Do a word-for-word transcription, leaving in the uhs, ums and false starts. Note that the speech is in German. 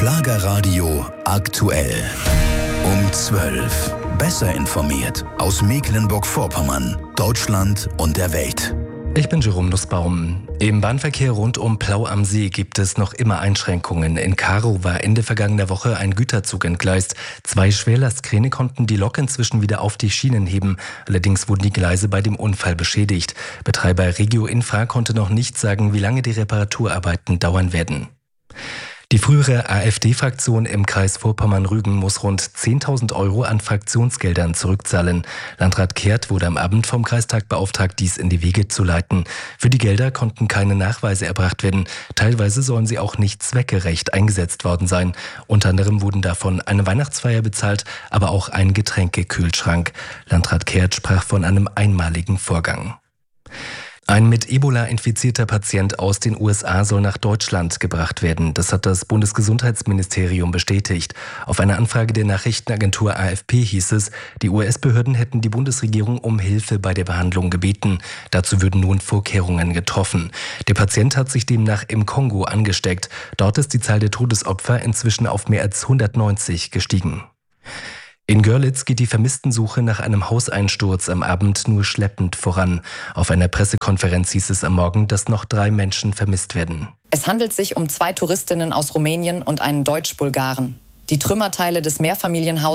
Schlagerradio aktuell. Um zwölf. Besser informiert aus Mecklenburg-Vorpommern, Deutschland und der Welt. Ich bin Jerome Nussbaum. Im Bahnverkehr rund um Plau am See gibt es noch immer Einschränkungen. In Karow war Ende vergangener Woche ein Güterzug entgleist. Zwei Schwerlastkräne konnten die Lok inzwischen wieder auf die Schienen heben. Allerdings wurden die Gleise bei dem Unfall beschädigt. Betreiber Regio Infra konnte noch nicht sagen, wie lange die Reparaturarbeiten dauern werden. Die frühere AfD-Fraktion im Kreis Vorpommern-Rügen muss rund zehntausend Euro an Fraktionsgeldern zurückzahlen. Landrat Kehrt wurde am Abend vom Kreistag beauftragt, dies in die Wege zu leiten. Für die Gelder konnten keine Nachweise erbracht werden. Teilweise sollen sie auch nicht zweckgerecht eingesetzt worden sein. Unter anderem wurden davon eine Weihnachtsfeier bezahlt, aber auch ein Getränkekühlschrank. Landrat Kehrt sprach von einem einmaligen Vorgang. Ein mit Ebola infizierter Patient aus den U S A soll nach Deutschland gebracht werden. Das hat das Bundesgesundheitsministerium bestätigt. Auf eine Anfrage der Nachrichtenagentur A F P hieß es, die U S-Behörden hätten die Bundesregierung um Hilfe bei der Behandlung gebeten. Dazu würden nun Vorkehrungen getroffen. Der Patient hat sich demnach im Kongo angesteckt. Dort ist die Zahl der Todesopfer inzwischen auf mehr als hundertneunzig gestiegen. In Görlitz geht die Vermisstensuche nach einem Hauseinsturz am Abend nur schleppend voran. Auf einer Pressekonferenz hieß es am Morgen, dass noch drei Menschen vermisst werden. Es handelt sich um zwei Touristinnen aus Rumänien und einen Deutsch-Bulgaren. Die Trümmerteile des Mehrfamilienhauses